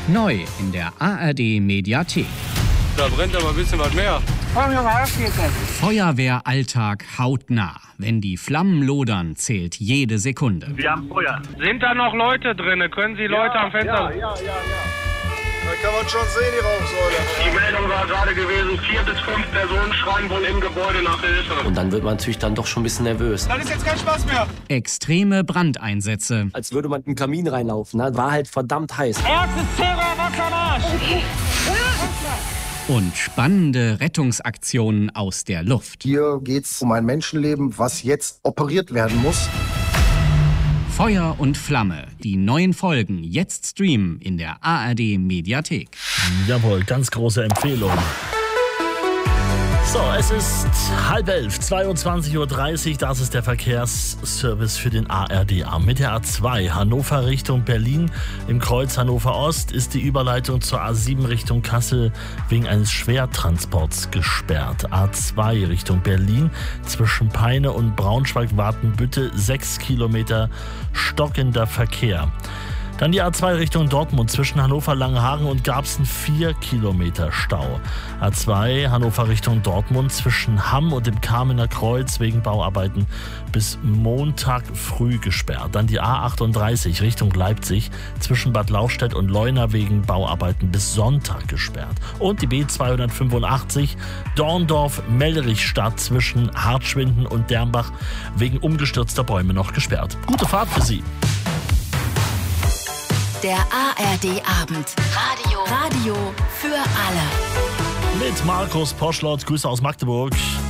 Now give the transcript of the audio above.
Neu in der ARD-Mediathek. Da brennt aber ein bisschen was mehr. Feuerwehralltag hautnah. Wenn die Flammen lodern, zählt jede Sekunde. Wir haben Feuer. Sind da noch Leute drin? Können Sie Leute am Fenster... Ja. Da kann man schon sehen, die Rauchsäule. Die Meldung war gerade gewesen, 4 bis 5 Personen schreien wohl im Gebäude nach Hilfe. Und dann wird man natürlich dann doch schon ein bisschen nervös. Das ist jetzt kein Spaß mehr. Extreme Brandeinsätze. Als würde man in den Kamin reinlaufen. Ne? War halt verdammt heiß. Erstes Terror, Wasser am Arsch! Und spannende Rettungsaktionen aus der Luft. Hier geht's um ein Menschenleben, was jetzt operiert werden muss. Feuer und Flamme. Die neuen Folgen jetzt streamen in der ARD-Mediathek. Jawohl, ganz große Empfehlung. So, es ist 10:30, 22:30 Uhr. Das ist der Verkehrsservice für den ARD-Arm. Mit der A2 Hannover Richtung Berlin im Kreuz Hannover Ost ist die Überleitung zur A7 Richtung Kassel wegen eines Schwertransports gesperrt. A2 Richtung Berlin zwischen Peine und Braunschweig-Wartenbüttel 6 Kilometer stockender Verkehr. Dann die A2 Richtung Dortmund zwischen Hannover-Langenhagen und Garbsen 4 Kilometer Stau. A2 Hannover Richtung Dortmund zwischen Hamm und dem Kamener Kreuz wegen Bauarbeiten bis Montag früh gesperrt. Dann die A38 Richtung Leipzig zwischen Bad Lauchstädt und Leuna wegen Bauarbeiten bis Sonntag gesperrt. Und die B285 Dorndorf-Melrichstadt zwischen Hartschwinden und Dernbach wegen umgestürzter Bäume noch gesperrt. Gute Fahrt für Sie. Der ARD-Abend. Radio für alle. Mit Markus Poschlott, Grüße aus Magdeburg.